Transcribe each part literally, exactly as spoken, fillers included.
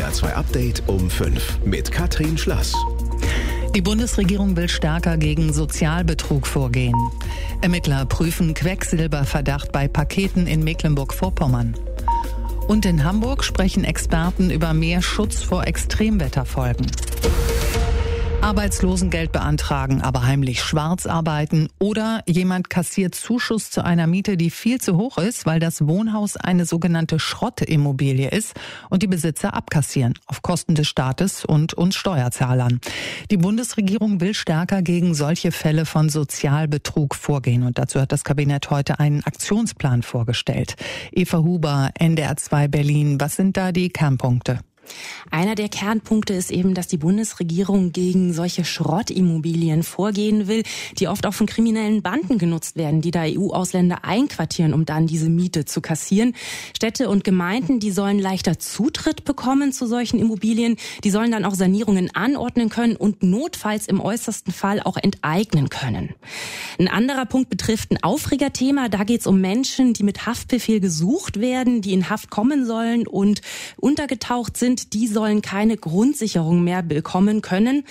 R zwei Update um fünf mit Katrin Schlass. Die Bundesregierung will stärker gegen Sozialbetrug vorgehen. Ermittler prüfen Quecksilberverdacht bei Paketen in Mecklenburg-Vorpommern. Und in Hamburg sprechen Experten über mehr Schutz vor Extremwetterfolgen. Arbeitslosengeld beantragen, aber heimlich schwarz arbeiten oder jemand kassiert Zuschuss zu einer Miete, die viel zu hoch ist, weil das Wohnhaus eine sogenannte Schrottimmobilie ist und die Besitzer abkassieren, auf Kosten des Staates und uns Steuerzahlern. Die Bundesregierung will stärker gegen solche Fälle von Sozialbetrug vorgehen und dazu hat das Kabinett heute einen Aktionsplan vorgestellt. Eva Huber, N D R zwei Berlin, was sind da die Kernpunkte? Einer der Kernpunkte ist eben, dass die Bundesregierung gegen solche Schrottimmobilien vorgehen will, die oft auch von kriminellen Banden genutzt werden, die da E U-Ausländer einquartieren, um dann diese Miete zu kassieren. Städte und Gemeinden, die sollen leichter Zutritt bekommen zu solchen Immobilien. Die sollen dann auch Sanierungen anordnen können und notfalls im äußersten Fall auch enteignen können. Ein anderer Punkt betrifft ein Aufregerthema. Da geht es um Menschen, die mit Haftbefehl gesucht werden, die in Haft kommen sollen und untergetaucht sind. Die sollen keine Grundsicherung mehr bekommen können.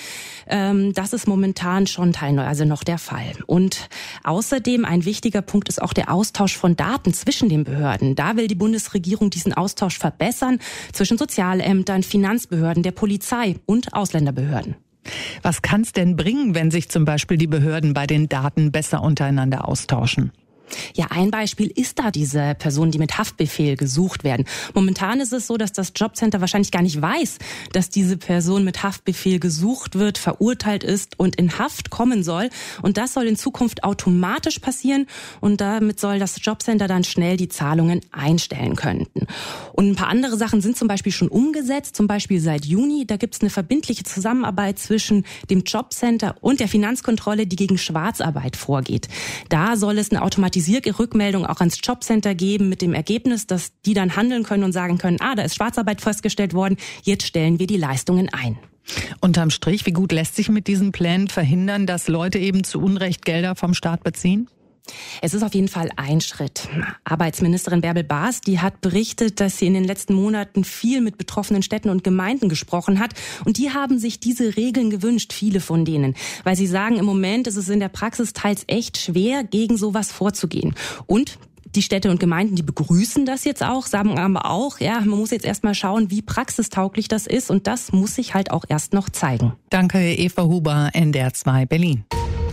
Das ist momentan schon teilweise also noch der Fall. Und außerdem ein wichtiger Punkt ist auch der Austausch von Daten zwischen den Behörden. Da will die Bundesregierung diesen Austausch verbessern zwischen Sozialämtern, Finanzbehörden, der Polizei und Ausländerbehörden. Was kann es denn bringen, wenn sich zum Beispiel die Behörden bei den Daten besser untereinander austauschen? Ja, ein Beispiel ist da diese Personen, die mit Haftbefehl gesucht werden. Momentan ist es so, dass das Jobcenter wahrscheinlich gar nicht weiß, dass diese Person mit Haftbefehl gesucht wird, verurteilt ist und in Haft kommen soll. Und das soll in Zukunft automatisch passieren und damit soll das Jobcenter dann schnell die Zahlungen einstellen können. Und ein paar andere Sachen sind zum Beispiel schon umgesetzt, zum Beispiel seit Juni. Da gibt es eine verbindliche Zusammenarbeit zwischen dem Jobcenter und der Finanzkontrolle, die gegen Schwarzarbeit vorgeht. Da soll es eine automatisierte Rückmeldung auch ans Jobcenter geben mit dem Ergebnis, dass die dann handeln können und sagen können, ah, da ist Schwarzarbeit festgestellt worden, jetzt stellen wir die Leistungen ein. Unterm Strich, wie gut lässt sich mit diesen Plänen verhindern, dass Leute eben zu Unrecht Gelder vom Staat beziehen? Es ist auf jeden Fall ein Schritt. Arbeitsministerin Bärbel Baas, die hat berichtet, dass sie in den letzten Monaten viel mit betroffenen Städten und Gemeinden gesprochen hat. Und die haben sich diese Regeln gewünscht, viele von denen. Weil sie sagen, im Moment ist es in der Praxis teils echt schwer, gegen sowas vorzugehen. Und die Städte und Gemeinden, die begrüßen das jetzt auch, sagen aber auch, ja, man muss jetzt erstmal schauen, wie praxistauglich das ist. Und das muss sich halt auch erst noch zeigen. Danke, Eva Huber, N D R zwei Berlin.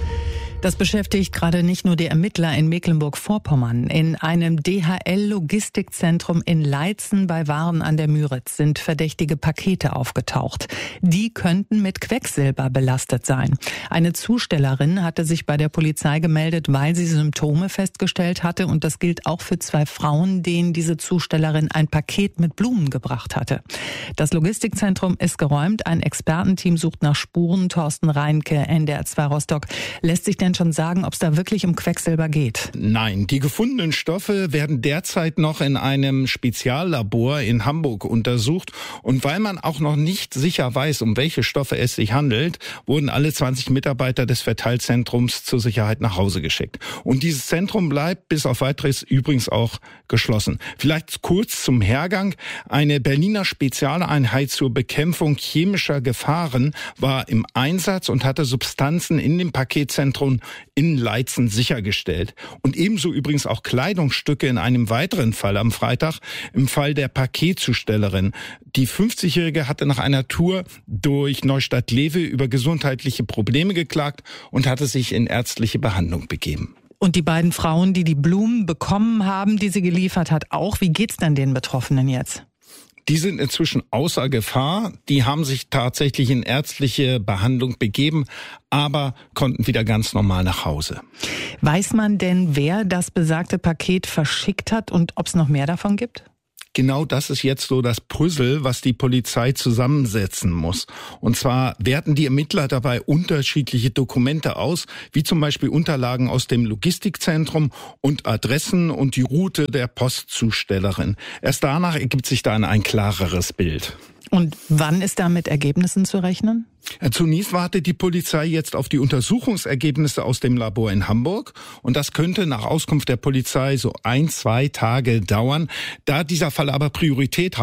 Das beschäftigt gerade nicht nur die Ermittler in Mecklenburg-Vorpommern. In einem D H L-Logistikzentrum in Leitzen bei Waren an der Müritz sind verdächtige Pakete aufgetaucht. Die könnten mit Quecksilber belastet sein. Eine Zustellerin hatte sich bei der Polizei gemeldet, weil sie Symptome festgestellt hatte. Und das gilt auch für zwei Frauen, denen diese Zustellerin ein Paket mit Blumen gebracht hatte. Das Logistikzentrum ist geräumt. Ein Expertenteam sucht nach Spuren. Thorsten Reinke, N D R zwei Rostock. Lässt sich denn schon sagen, ob es da wirklich um Quecksilber geht? Nein, die gefundenen Stoffe werden derzeit noch in einem Speziallabor in Hamburg untersucht. Und weil man auch noch nicht sicher weiß, um welche Stoffe es sich handelt, wurden alle zwanzig Mitarbeiter des Verteilzentrums zur Sicherheit nach Hause geschickt. Und dieses Zentrum bleibt bis auf Weiteres übrigens auch geschlossen. Vielleicht kurz zum Hergang. Eine Berliner Spezialeinheit zur Bekämpfung chemischer Gefahren war im Einsatz und hatte Substanzen in dem Paketzentrum in Leitzen sichergestellt. Und ebenso übrigens auch Kleidungsstücke in einem weiteren Fall am Freitag, im Fall der Paketzustellerin. Die fünfzigjährige hatte nach einer Tour durch Neustadt-Lewe über gesundheitliche Probleme geklagt und hatte sich in ärztliche Behandlung begeben. Und die beiden Frauen, die die Blumen bekommen haben, die sie geliefert hat, auch. Wie geht's denn den Betroffenen jetzt? Die sind inzwischen außer Gefahr. Die haben sich tatsächlich in ärztliche Behandlung begeben, aber konnten wieder ganz normal nach Hause. Weiß man denn, wer das besagte Paket verschickt hat und ob es noch mehr davon gibt? Genau das ist jetzt so das Puzzle, was die Polizei zusammensetzen muss. Und zwar werten die Ermittler dabei unterschiedliche Dokumente aus, wie zum Beispiel Unterlagen aus dem Logistikzentrum und Adressen und die Route der Postzustellerin. Erst danach ergibt sich dann ein klareres Bild. Und wann ist da mit Ergebnissen zu rechnen? Zunächst wartet die Polizei jetzt auf die Untersuchungsergebnisse aus dem Labor in Hamburg. Und das könnte nach Auskunft der Polizei so ein, zwei Tage dauern. Da dieser Fall aber Priorität hat,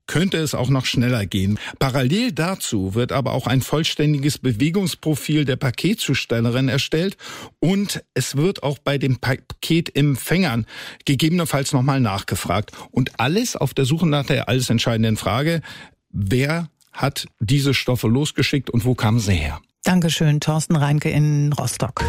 könnte es auch noch schneller gehen. Parallel dazu wird aber auch ein vollständiges Bewegungsprofil der Paketzustellerin erstellt und es wird auch bei den Paketempfängern gegebenenfalls nochmal nachgefragt. Und alles auf der Suche nach der alles entscheidenden Frage, wer hat diese Stoffe losgeschickt und wo kamen sie her? Dankeschön, Thorsten Reinke in Rostock.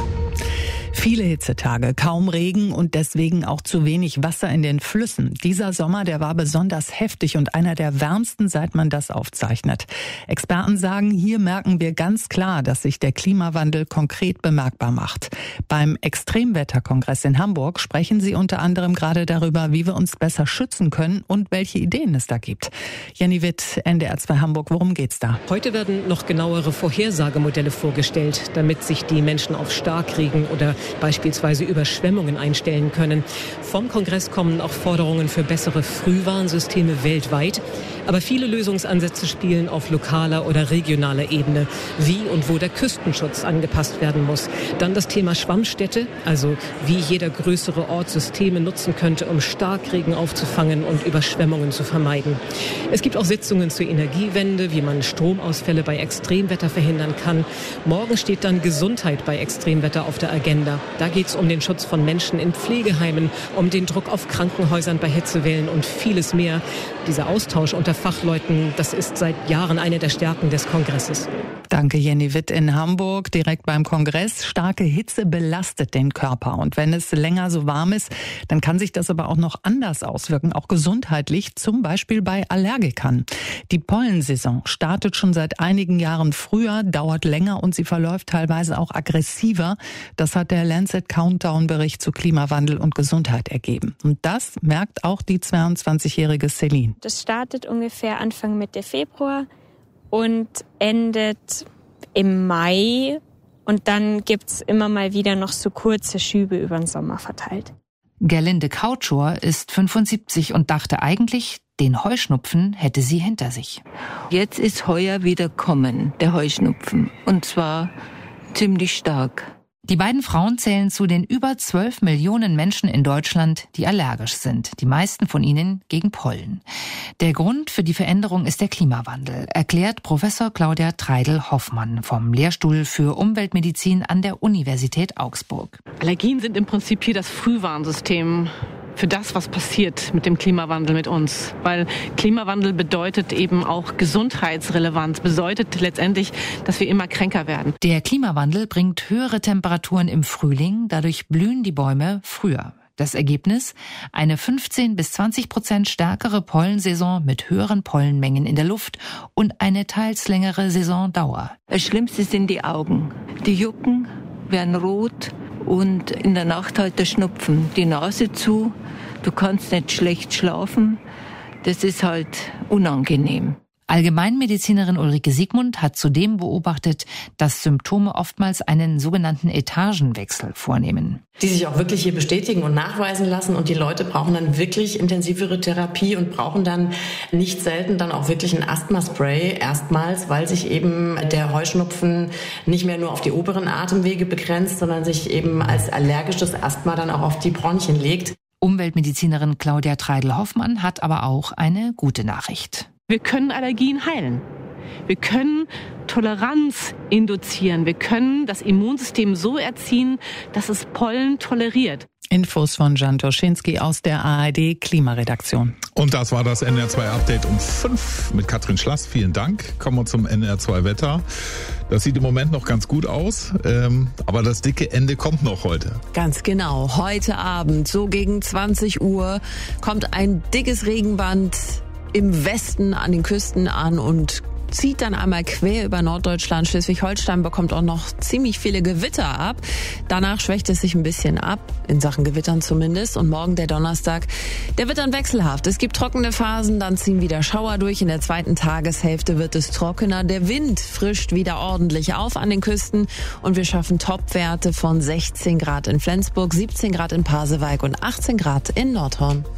Viele Hitzetage, kaum Regen und deswegen auch zu wenig Wasser in den Flüssen. Dieser Sommer, der war besonders heftig und einer der wärmsten, seit man das aufzeichnet. Experten sagen, hier merken wir ganz klar, dass sich der Klimawandel konkret bemerkbar macht. Beim Extremwetterkongress in Hamburg sprechen sie unter anderem gerade darüber, wie wir uns besser schützen können und welche Ideen es da gibt. Jenny Witt, N D R zwei Hamburg, worum geht's da? Heute werden noch genauere Vorhersagemodelle vorgestellt, damit sich die Menschen auf Starkregen oder beispielsweise Überschwemmungen einstellen können. Vom Kongress kommen auch Forderungen für bessere Frühwarnsysteme weltweit. Aber viele Lösungsansätze spielen auf lokaler oder regionaler Ebene, wie und wo der Küstenschutz angepasst werden muss. Dann das Thema Schwammstädte, also wie jeder größere Ort Systeme nutzen könnte, um Starkregen aufzufangen und Überschwemmungen zu vermeiden. Es gibt auch Sitzungen zur Energiewende, wie man Stromausfälle bei Extremwetter verhindern kann. Morgen steht dann Gesundheit bei Extremwetter auf der Agenda. Da geht es um den Schutz von Menschen in Pflegeheimen, um den Druck auf Krankenhäusern bei Hitzewellen und vieles mehr. Dieser Austausch unter Fachleuten, das ist seit Jahren eine der Stärken des Kongresses. Danke, Jenny Witt in Hamburg, direkt beim Kongress. Starke Hitze belastet den Körper. Und wenn es länger so warm ist, dann kann sich das aber auch noch anders auswirken, auch gesundheitlich, zum Beispiel bei Allergikern. Die Pollensaison startet schon seit einigen Jahren früher, dauert länger und sie verläuft teilweise auch aggressiver. Das hat der Lancet Countdown-Bericht zu Klimawandel und Gesundheit ergeben. Und das merkt auch die zweiundzwanzigjährige Celine. Das startet ungefähr Anfang Mitte Februar und endet im Mai. Und dann gibt's immer mal wieder noch so kurze Schübe über den Sommer verteilt. Gerlinde Kautschor ist fünfundsiebzig und dachte eigentlich, den Heuschnupfen hätte sie hinter sich. Jetzt ist heuer wieder kommen, der Heuschnupfen. Und zwar ziemlich stark. Die beiden Frauen zählen zu den über zwölf Millionen Menschen in Deutschland, die allergisch sind. Die meisten von ihnen gegen Pollen. Der Grund für die Veränderung ist der Klimawandel, erklärt Professor Claudia Treidel-Hoffmann vom Lehrstuhl für Umweltmedizin an der Universität Augsburg. Allergien sind im Prinzip hier das Frühwarnsystem für das, was passiert mit dem Klimawandel mit uns. Weil Klimawandel bedeutet eben auch Gesundheitsrelevanz, bedeutet letztendlich, dass wir immer kränker werden. Der Klimawandel bringt höhere Temperaturen im Frühling, dadurch blühen die Bäume früher. Das Ergebnis? Eine fünfzehn bis zwanzig Prozent stärkere Pollensaison mit höheren Pollenmengen in der Luft und eine teils längere Saisondauer. Das Schlimmste sind die Augen. Die jucken, werden rot und in der Nacht halt der Schnupfen. Die Nase zu, du kannst nicht schlecht schlafen. Das ist halt unangenehm. Allgemeinmedizinerin Ulrike Siegmund hat zudem beobachtet, dass Symptome oftmals einen sogenannten Etagenwechsel vornehmen. Die sich auch wirklich hier bestätigen und nachweisen lassen und die Leute brauchen dann wirklich intensivere Therapie und brauchen dann nicht selten dann auch wirklich ein Asthmaspray erstmals, weil sich eben der Heuschnupfen nicht mehr nur auf die oberen Atemwege begrenzt, sondern sich eben als allergisches Asthma dann auch auf die Bronchien legt. Umweltmedizinerin Claudia Treidel-Hoffmann hat aber auch eine gute Nachricht. Wir können Allergien heilen. Wir können Toleranz induzieren. Wir können das Immunsystem so erziehen, dass es Pollen toleriert. Infos von Jan Toschinski aus der A R D Klimaredaktion. Und das war das N R zwei Update um fünf mit Katrin Schlass. Vielen Dank. Kommen wir zum N R zwei Wetter. Das sieht im Moment noch ganz gut aus, ähm, aber das dicke Ende kommt noch heute. Ganz genau. Heute Abend, so gegen zwanzig Uhr, kommt ein dickes Regenband im Westen an den Küsten an und zieht dann einmal quer über Norddeutschland. Schleswig-Holstein bekommt auch noch ziemlich viele Gewitter ab. Danach schwächt es sich ein bisschen ab, in Sachen Gewittern zumindest. Und morgen, der Donnerstag, der wird dann wechselhaft. Es gibt trockene Phasen, dann ziehen wieder Schauer durch. In der zweiten Tageshälfte wird es trockener. Der Wind frischt wieder ordentlich auf an den Küsten. Und wir schaffen Topwerte von sechzehn Grad in Flensburg, siebzehn Grad in Pasewalk und achtzehn Grad in Nordhorn.